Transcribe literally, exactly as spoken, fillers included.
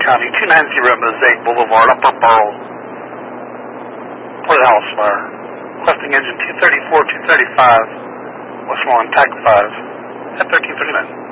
County, two ninety Mosaic Boulevard, Upper Burl. Port House Fire. Requesting engine two thirty-four, two thirty-five, Westmoreland, T A C five, at thirteen thirty-nine.